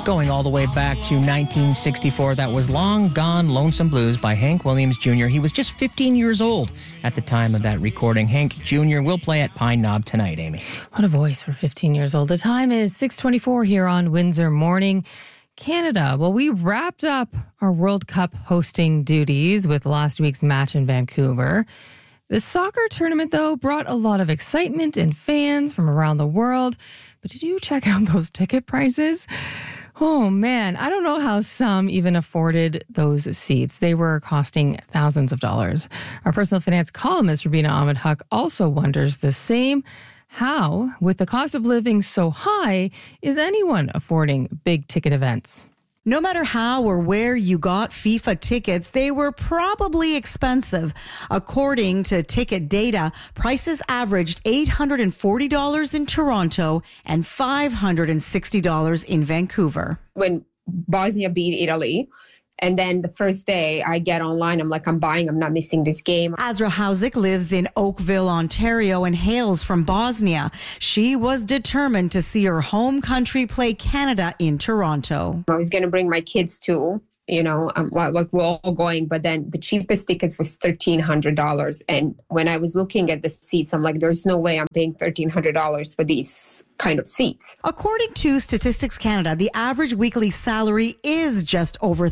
Going all the way back to 1964, that was Long Gone Lonesome Blues by Hank Williams Jr. He was just 15 years old at the time of that recording. Hank Jr. will play at Pine Knob tonight, Amy. What a voice for 15 years old. The time is 6:24 here on Windsor Morning. Canada. Well, we wrapped up our World Cup hosting duties with last week's match in Vancouver. The soccer tournament, though, brought a lot of excitement and fans from around the world. But did you check out those ticket prices? Oh, man, I don't know how some even afforded those seats. They were costing thousands of dollars. Our personal finance columnist, Rubina Ahmed-Haq, also wonders the same. How, with the cost of living so high, is anyone affording big ticket events? No matter how or where you got FIFA tickets, they were probably expensive. According to ticket data, prices averaged $840 in Toronto and $560 in Vancouver. When Bosnia beat Italy, and then the first day I get online, I'm like, I'm not missing this game. Azra Hauzik lives in Oakville, Ontario, and hails from Bosnia. She was determined to see her home country play Canada in Toronto. I was going to bring my kids too. Like we're all going, but then the cheapest tickets was $1,300. And when I was looking at the seats, I'm like, there's no way I'm paying $1,300 for these kind of seats. According to Statistics Canada, the average weekly salary is just over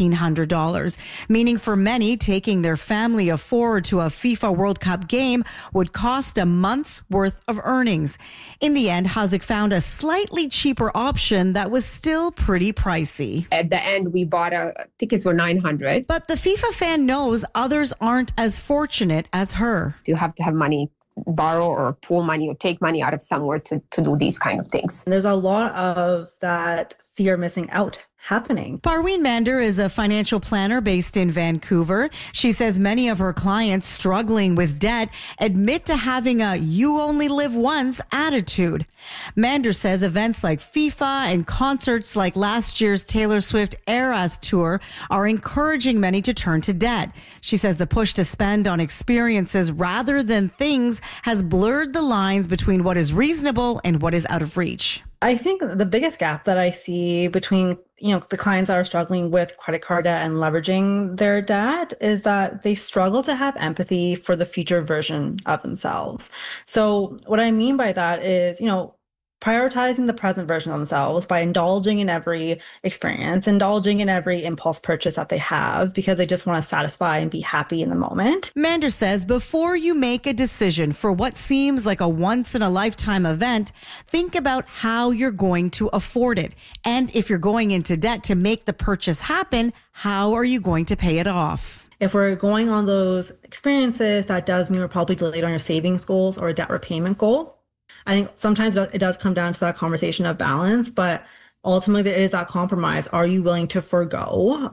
$1,300, meaning for many, taking their family of four to a FIFA World Cup game would cost a month's worth of earnings. In the end, Hauzik found a slightly cheaper option that was still pretty pricey. At the end, we bought tickets were $900. But the FIFA fan knows others aren't as fortunate as her. You have to have money, borrow or pool money or take money out of somewhere to do these kind of things. There's a lot of that fear of missing out happening. Parween Mander is a financial planner based in Vancouver. She says many of her clients struggling with debt admit to having a you only live once attitude. Mander says events like FIFA and concerts like last year's Taylor Swift Eras tour are encouraging many to turn to debt. She says the push to spend on experiences rather than things has blurred the lines between what is reasonable and what is out of reach. I think the biggest gap that I see between, the clients that are struggling with credit card debt and leveraging their debt is that they struggle to have empathy for the future version of themselves. So what I mean by that is, prioritizing the present version of themselves by indulging in every experience, indulging in every impulse purchase that they have because they just want to satisfy and be happy in the moment. Mander says before you make a decision for what seems like a once-in-a-lifetime event, think about how you're going to afford it. And if you're going into debt to make the purchase happen, how are you going to pay it off? If we're going on those experiences, that does mean we're probably delayed on your savings goals or a debt repayment goal. I think sometimes it does come down to that conversation of balance, but ultimately it is that compromise. Are you willing to forego,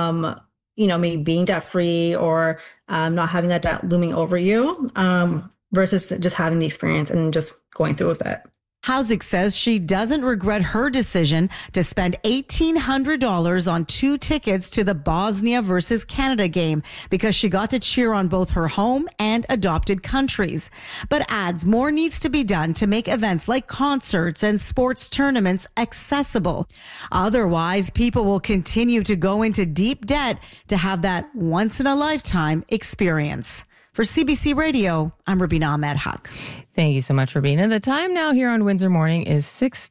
maybe being debt free or not having that debt looming over you versus just having the experience and just going through with it? Hauzik says she doesn't regret her decision to spend $1,800 on 2 tickets to the Bosnia versus Canada game because she got to cheer on both her home and adopted countries. But adds more needs to be done to make events like concerts and sports tournaments accessible. Otherwise, people will continue to go into deep debt to have that once-in-a-lifetime experience. For CBC Radio, I'm Rubina Ahmed-Haq. Thank you so much, Rubina. The time now here on Windsor Morning is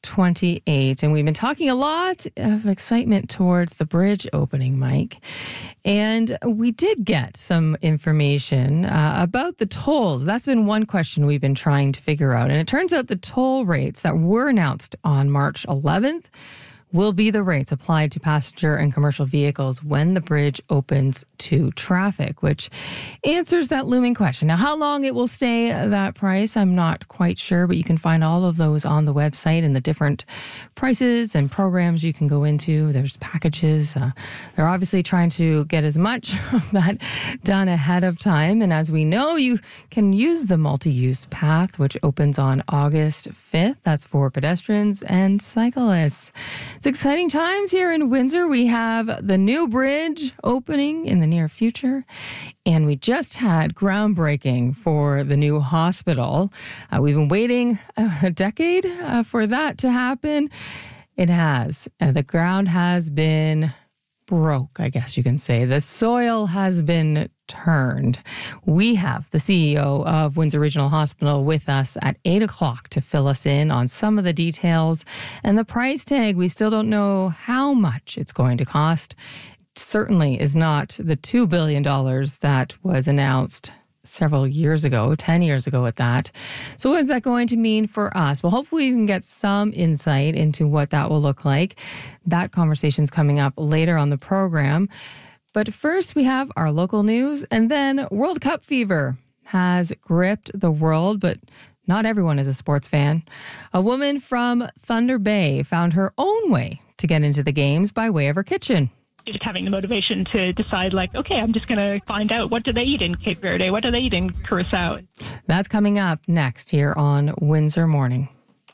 6:28, and we've been talking a lot of excitement towards the bridge opening, Mike. And we did get some information about the tolls. That's been one question we've been trying to figure out. And it turns out the toll rates that were announced on March 11th will be the rates applied to passenger and commercial vehicles when the bridge opens to traffic, which answers that looming question. Now, how long it will stay that price, I'm not quite sure, but you can find all of those on the website and the different prices and programs you can go into. There's packages. They're obviously trying to get as much of that done ahead of time. And as we know, you can use the multi-use path, which opens on August 5th. That's for pedestrians and cyclists. It's exciting times here in Windsor. We have the new bridge opening in the near future, and we just had groundbreaking for the new hospital. We've been waiting a decade for that to happen. It has. The ground has been broke, I guess you can say. The soil has been turned. We have the CEO of Windsor Regional Hospital with us at 8 o'clock to fill us in on some of the details. And the price tag, we still don't know how much it's going to cost. It certainly is not the $2 billion that was announced several years ago, 10 years ago at that. So what is that going to mean for us? Well, hopefully we can get some insight into what that will look like. That conversation's coming up later on the program. But first we have our local news, and then World Cup fever has gripped the world, but not everyone is a sports fan. A woman from Thunder Bay found her own way to get into the games by way of her kitchen. Just having the motivation to decide, like, okay, I'm just going to find out, what do they eat in Cape Verde? What do they eat in Curacao? That's coming up next here on Windsor Morning.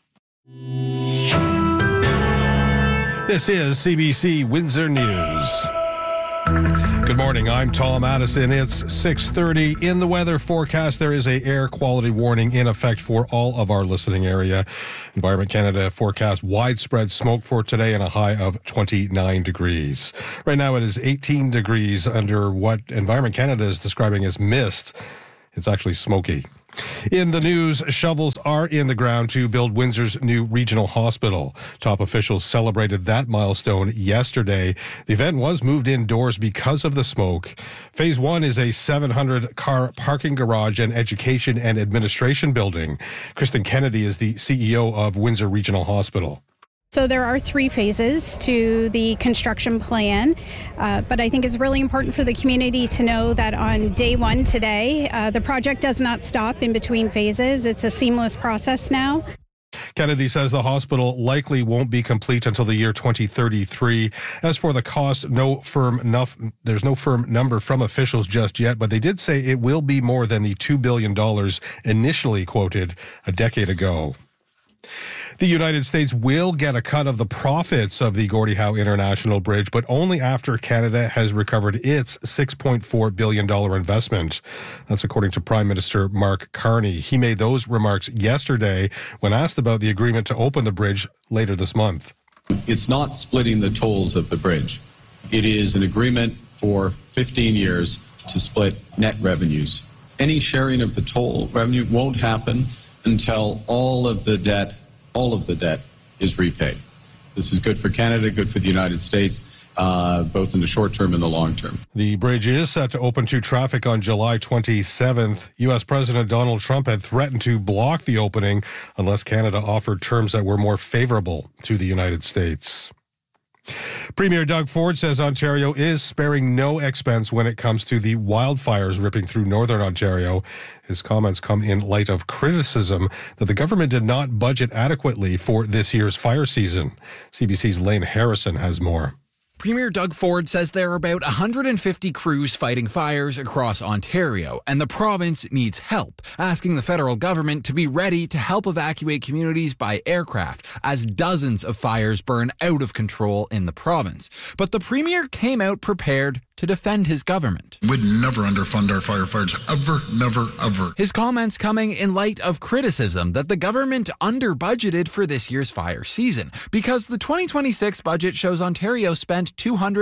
This is CBC Windsor News. Good morning, I'm Tom Addison. It's 6:30. In the weather forecast, there is an air quality warning in effect for all of our listening area. Environment Canada forecast widespread smoke for today and a high of 29 degrees. Right now it is 18 degrees under what Environment Canada is describing as mist. It's actually smoky. In the news, shovels are in the ground to build Windsor's new regional hospital. Top officials celebrated that milestone yesterday. The event was moved indoors because of the smoke. Phase 1 is a 700-car parking garage and education and administration building. Kristen Kennedy is the CEO of Windsor Regional Hospital. So there are 3 phases to the construction plan, but I think it's really important for the community to know that on day 1 today, the project does not stop in between phases. It's a seamless process now. Kennedy says the hospital likely won't be complete until the year 2033. As for the cost, there's no firm number from officials just yet, but they did say it will be more than the $2 billion initially quoted a decade ago. The United States will get a cut of the profits of the Gordie Howe International Bridge, but only after Canada has recovered its $6.4 billion investment. That's according to Prime Minister Mark Carney. He made those remarks yesterday when asked about the agreement to open the bridge later this month. It's not splitting the tolls of the bridge. It is an agreement for 15 years to split net revenues. Any sharing of the toll revenue won't happen until all of the debt is repaid. This is good for Canada, good for the United States, both in the short term and the long term. The bridge is set to open to traffic on July 27th. U.S. President Donald Trump had threatened to block the opening unless Canada offered terms that were more favorable to the United States. Premier Doug Ford says Ontario is sparing no expense when it comes to the wildfires ripping through northern Ontario. His comments come in light of criticism that the government did not budget adequately for this year's fire season. CBC's Lane Harrison has more. Premier Doug Ford says there are about 150 crews fighting fires across Ontario, and the province needs help, asking the federal government to be ready to help evacuate communities by aircraft as dozens of fires burn out of control in the province. But the Premier came out prepared to defend his government. We'd never underfund our firefighters, ever, never, ever. His comments coming in light of criticism that the government under-budgeted for this year's fire season, because the 2026 budget shows Ontario spent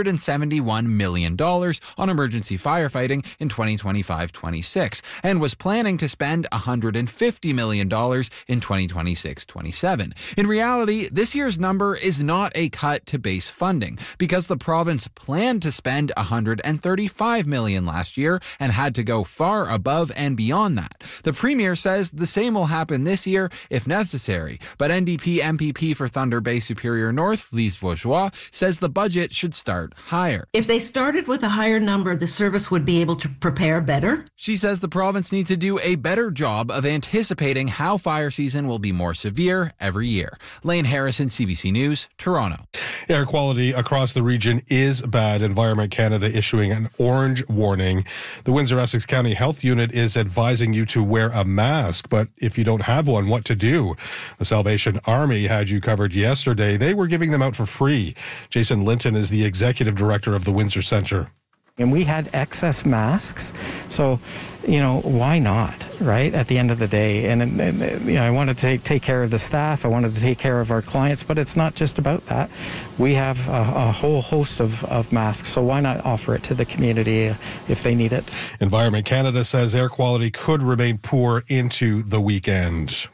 $271 million on emergency firefighting in 2025-26 and was planning to spend $150 million in 2026-27. In reality, this year's number is not a cut to base funding because the province planned to spend $135 million last year and had to go far above and beyond that. The Premier says the same will happen this year if necessary, but NDP MPP for Thunder Bay Superior North, Lise Vaugeois, says the budget should start higher. If they started with a higher number, the service would be able to prepare better. She says the province needs to do a better job of anticipating how fire season will be more severe every year. Lane Harrison, CBC News, Toronto. Air quality across the region is bad. Environment Canada issuing an orange warning. The Windsor-Essex County Health Unit is advising you to wear a mask, but if you don't have one, what to do? The Salvation Army had you covered yesterday. They were giving them out for free. Jason Linton is the executive director of the Windsor Centre. And we had excess masks. So why not, right? At the end of the day. And I wanted to take care of the staff. I wanted to take care of our clients, but it's not just about that. We have a whole host of masks, so why not offer it to the community if they need it? Environment Canada says air quality could remain poor into the weekend.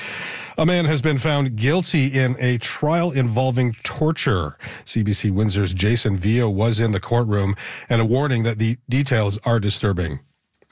A man has been found guilty in a trial involving torture. CBC Windsor's Jason Vio was in the courtroom, and a warning that the details are disturbing.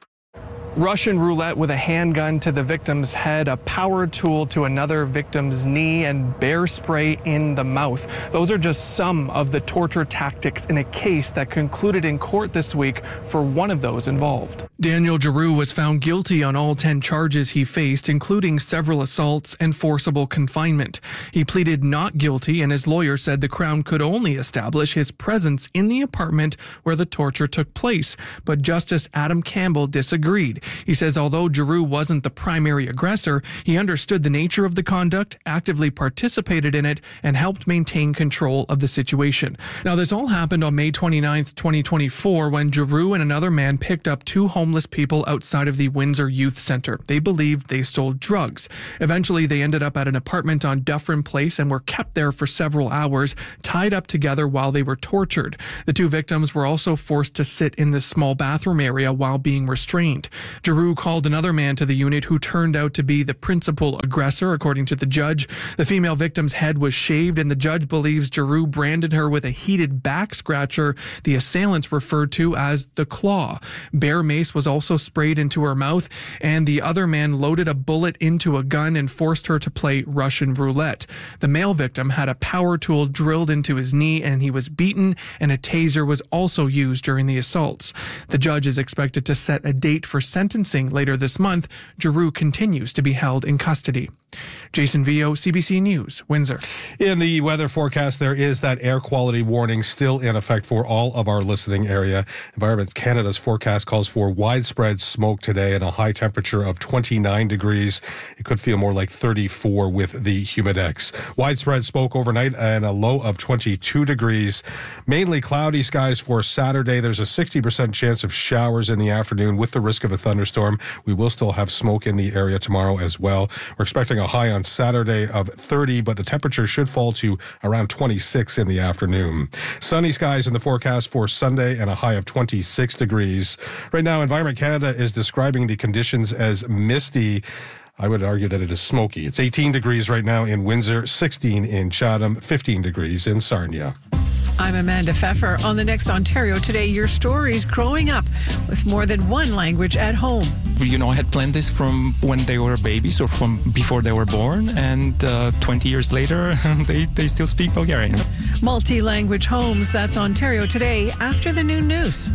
Russian roulette with a handgun to the victim's head, a power tool to another victim's knee, and bear spray in the mouth. Those are just some of the torture tactics in a case that concluded in court this week for one of those involved. Daniel Giroux was found guilty on all 10 charges he faced, including several assaults and forcible confinement. He pleaded not guilty, and his lawyer said the Crown could only establish his presence in the apartment where the torture took place. But Justice Adam Campbell disagreed. He says although Giroux wasn't the primary aggressor, he understood the nature of the conduct, actively participated in it, and helped maintain control of the situation. Now, this all happened on May 29th, 2024, when Giroux and another man picked up 2 homeless people outside of the Windsor Youth Centre. They believed they stole drugs. Eventually, they ended up at an apartment on Dufferin Place and were kept there for several hours, tied up together while they were tortured. The 2 victims were also forced to sit in the small bathroom area while being restrained. Giroux called another man to the unit who turned out to be the principal aggressor, according to the judge. The female victim's head was shaved, and the judge believes Giroux branded her with a heated back scratcher the assailants referred to as the claw. Bear mace was also sprayed into her mouth, and the other man loaded a bullet into a gun and forced her to play Russian roulette. The male victim had a power tool drilled into his knee, and he was beaten, and a taser was also used during the assaults. The judge is expected to set a date for sentencing later this month. Giroux continues to be held in custody. Jason Vio, CBC News, Windsor. In the weather forecast, there is that air quality warning still in effect for all of our listening area. Environment Canada's forecast calls for widespread smoke today and a high temperature of 29 degrees. It could feel more like 34 with the Humidex. Widespread smoke overnight and a low of 22 degrees. Mainly cloudy skies for Saturday. There's a 60% chance of showers in the afternoon with the risk of a thunderstorm. We will still have smoke in the area tomorrow as well. We're expecting a high on Saturday of 30, but the temperature should fall to around 26 in the afternoon. Sunny skies in the forecast for Sunday and a high of 26 degrees. Right now, Environment Canada is describing the conditions as misty. I would argue that it is smoky. It's 18 degrees right now in Windsor, 16 in Chatham, 15 degrees in Sarnia. I'm Amanda Pfeffer. On the Next Ontario Today, your stories growing up with more than one language at home. I had planned this from when they were babies or from before they were born, and 20 years later, they still speak Bulgarian. Multi-language homes, that's Ontario Today after the noon news.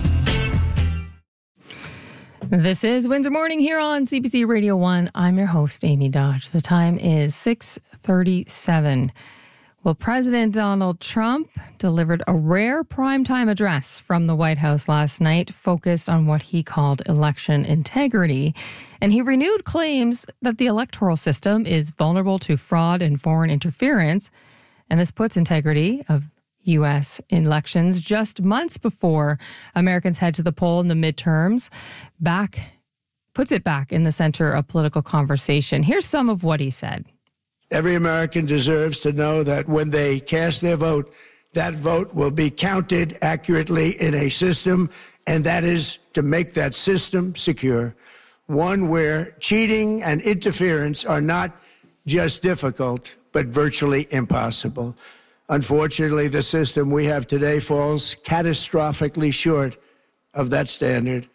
This is Windsor Morning here on CBC Radio 1. I'm your host, Amy Dodge. The time is 6:37. Well, President Donald Trump delivered a rare primetime address from the White House last night, focused on what he called election integrity. And he renewed claims that the electoral system is vulnerable to fraud and foreign interference. And this puts integrity of U.S. elections just months before Americans head to the poll in the midterms, puts it back in the center of political conversation. Here's some of what he said. Every American deserves to know that when they cast their vote, that vote will be counted accurately in a system, and that is to make that system secure, one where cheating and interference are not just difficult, but virtually impossible. Unfortunately, the system we have today falls catastrophically short of that standard.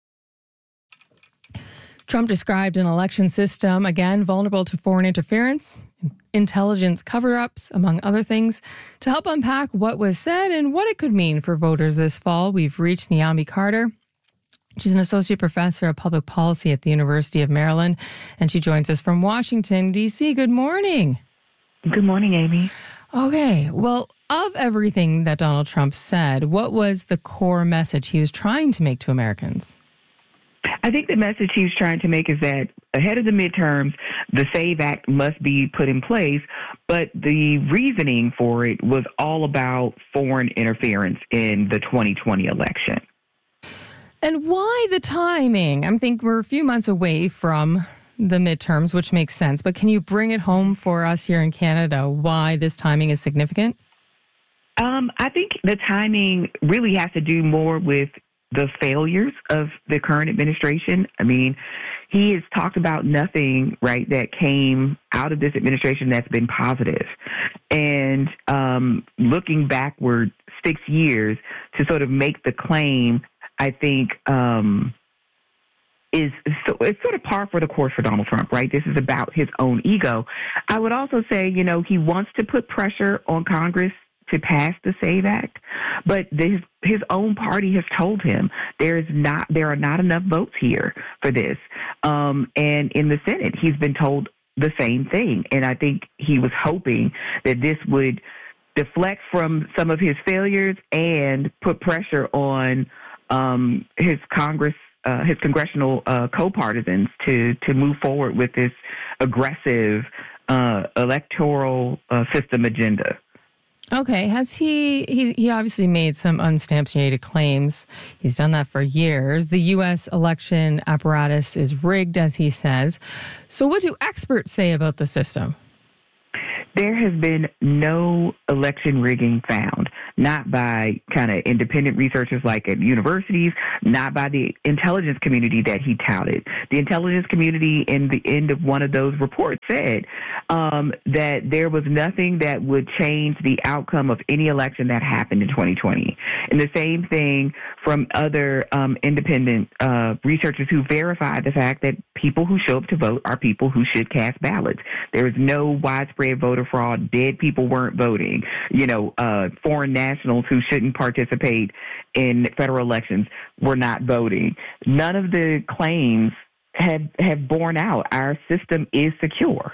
Trump described an election system, again, vulnerable to foreign interference, intelligence cover-ups, among other things. To help unpack what was said and what it could mean for voters this fall, we've reached Niambi Carter. She's an associate professor of public policy at the University of Maryland, and she joins us from Washington, D.C. Good morning. Good morning, Amy. Okay, well, of everything that Donald Trump said, what was the core message he was trying to make to Americans? I think the message he was trying to make is that ahead of the midterms, the SAVE Act must be put in place, but the reasoning for it was all about foreign interference in the 2020 election. And why the timing? I think we're a few months away from the midterms, which makes sense. But can you bring it home for us here in Canada why this timing is significant? I think the timing really has to do more with the failures of the current administration. I mean, he has talked about nothing, right, that came out of this administration that's been positive. And looking backward 6 years to sort of make the claim, I think, it's sort of par for the course for Donald Trump, right? This is about his own ego. I would also say, he wants to put pressure on Congress to pass the SAVE Act, but his own party has told him there are not enough votes here for this. And in the Senate, he's been told the same thing. And I think he was hoping that this would deflect from some of his failures and put pressure on his congressional co-partisans to move forward with this aggressive electoral system agenda. Okay. Has he obviously made some unsubstantiated claims. He's done that for years. The U.S. election apparatus is rigged, as he says. So what do experts say about the system? There has been no election rigging found, not by kind of independent researchers like at universities, not by the intelligence community that he touted. The intelligence community in the end of one of those reports said that there was nothing that would change the outcome of any election that happened in 2020. And the same thing from other independent researchers who verified the fact that people who show up to vote are people who should cast ballots. There is no widespread voter fraud. Dead people weren't voting. Foreign nationals who shouldn't participate in federal elections were not voting. None of the claims have borne out. Our system is secure.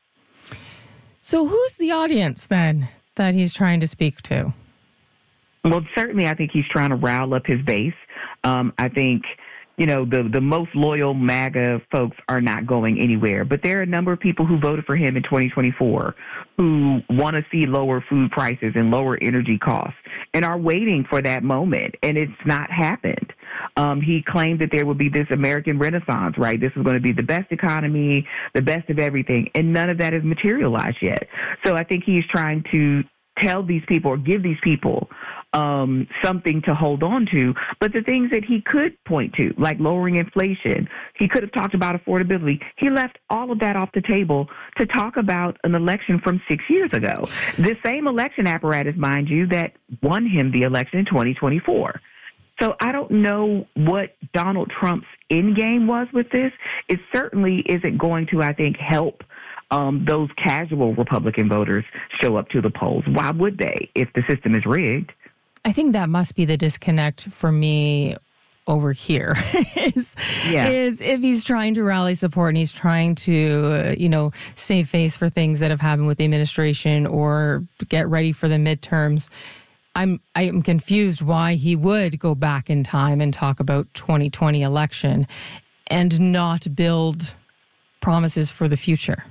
So who's the audience then that he's trying to speak to? Well, certainly I think he's trying to rile up his base. I think the most loyal MAGA folks are not going anywhere. But there are a number of people who voted for him in 2024 who want to see lower food prices and lower energy costs and are waiting for that moment. And it's not happened. He claimed that there would be this American Renaissance, right? This is going to be the best economy, the best of everything. And none of that has materialized yet. So I think he's trying to tell these people or give these people something to hold on to. But the things that he could point to, like lowering inflation, he could have talked about affordability. He left all of that off the table to talk about an election from 6 years ago. The same election apparatus, mind you, that won him the election in 2024. So I don't know what Donald Trump's end game was with this. It certainly isn't going to, I think, help those casual Republican voters show up to the polls. Why would they if the system is rigged? I think that must be the disconnect for me over here is if he's trying to rally support and he's trying to, save face for things that have happened with the administration or get ready for the midterms. I am confused why he would go back in time and talk about 2020 election and not build promises for the future.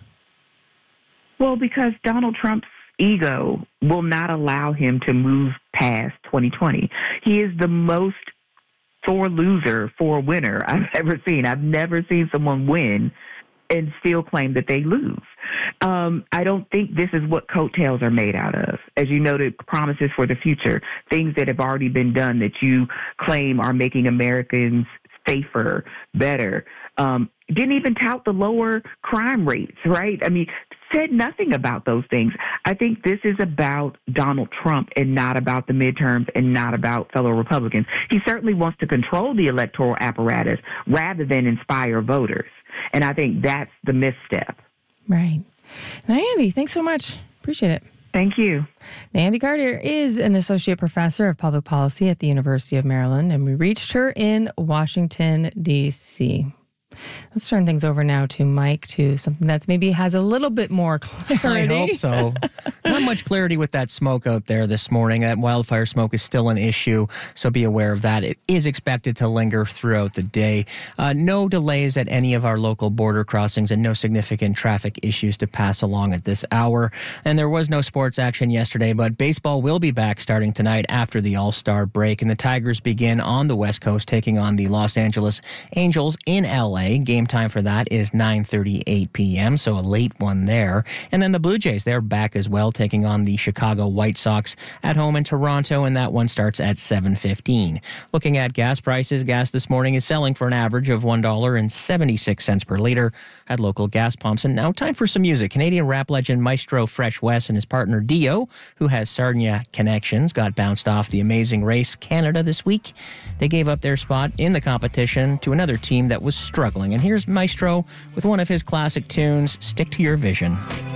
Well, because Donald Trump's ego will not allow him to move past 2020. He is the most sore loser for a winner I've ever seen. I've never seen someone win and still claim that they lose. I don't think this is what coattails are made out of. As you noted, promises for the future, things that have already been done that you claim are making Americans safer, better. Didn't even tout the lower crime rates, right? I mean, said nothing about those things. I think this is about Donald Trump and not about the midterms and not about fellow Republicans. He certainly wants to control the electoral apparatus rather than inspire voters. And I think that's the misstep. Right. Nyambi, thanks so much. Appreciate it. Thank you. Nyambi Carter is an associate professor of public policy at the University of Maryland, and we reached her in Washington, D.C. Let's turn things over now to Mike, to something that's maybe has a little bit more clarity. I hope so. Not much clarity with that smoke out there this morning. That wildfire smoke is still an issue, so be aware of that. It is expected to linger throughout the day. No delays at any of our local border crossings and no significant traffic issues to pass along at this hour. And there was no sports action yesterday, but baseball will be back starting tonight after the All-Star break. And the Tigers begin on the West Coast, taking on the Los Angeles Angels in LA. Game time for that is 9:38 p.m., so a late one there. And then the Blue Jays, they're back as well, taking on the Chicago White Sox at home in Toronto, and that one starts at 7:15. Looking at gas prices, gas this morning is selling for an average of $1.76 per liter at local gas pumps. And now time for some music. Canadian rap legend Maestro Fresh Wes and his partner Dio, who has Sarnia connections, got bounced off the Amazing Race Canada this week. They gave up their spot in the competition to another team that was struggling. And here's Maestro with one of his classic tunes, Stick to Your Vision.